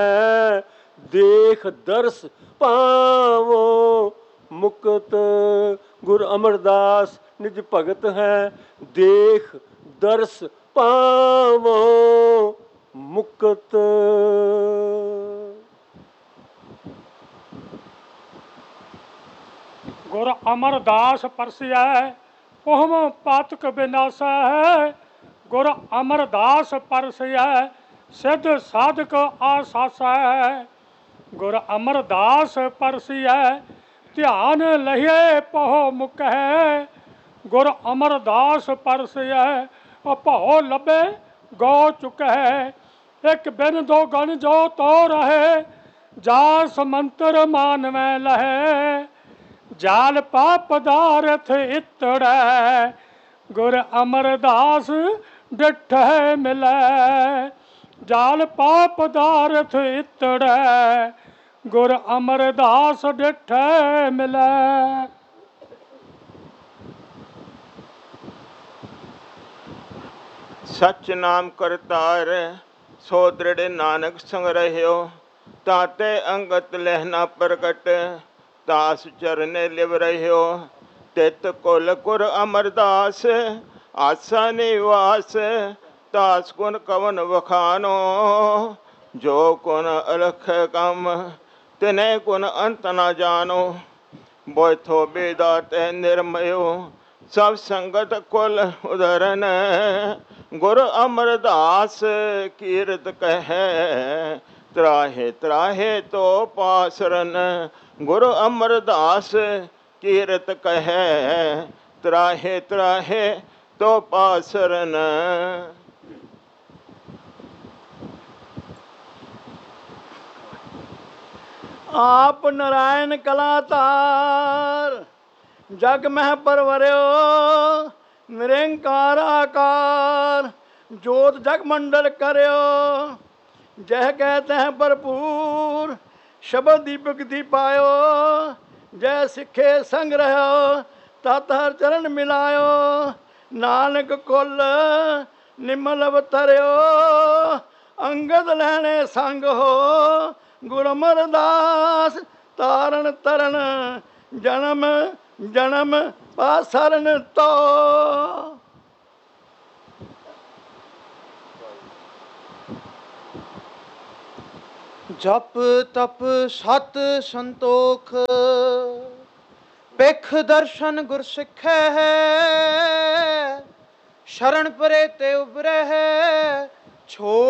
देख दर्श पावो मुक्त। गुरु अमरदास निज भगत है, देख दर्श पावो मुक्त। गुरु अमरदास परसिया पोहम पातक विनाशा है। गुरु अमरदास परसिया सिद्ध साधक आसासा है। गुरु अमरदास परसिया ध्यान लहिए पहो मुक है। गुरु अमरदास परसिया भौ लबे गौ चुक है। एक बिन दो गण जो तो रहे, जास मंत्र मानवे लहे। जाल पाप पदारथ इतड़ै, गुर अमरदास डिठ मिलै। जाल पाप पदारथ इतड़ै, गुर अमरदास डिठ मिलै। सच नाम करतार सो दृढ़ नानक संग रह्यो। ताते अंगत लहना प्रगट, दास चरने लिव रह्यो। तित कुल गुर अमरदास आसा निवास। दास गुण कवन वखानो, जो गुण अलख कम तिने गुण अंत न जानो। बोथो बेदात निर्मयो, सब संगत कुल उदरन। गुरु अमरदास कीरत कहे, त्राहे त्राहे तो पासरन। गुरु अमरदास कीरत कहे, त्राहे त्राहे तो पासरन। आप नारायण कलातार, जग मह परवरियो। निरंकार आकार, जोत जग मंडल करियो। जह कहते हैं भरपूर, शब्द दीपक दीपायो। जय सिखे संग रहो, तत हर चरण मिलायो। नानक कुल निमल अवतरियो, अंगद लहने संग हो। गुरु अमरदास तारण तरन, जन्म जन्म पासरन तो। जप तप सत संतोख, पिख दर्शन गुर सिखे है। शरण परे ते उबरे है, छोड़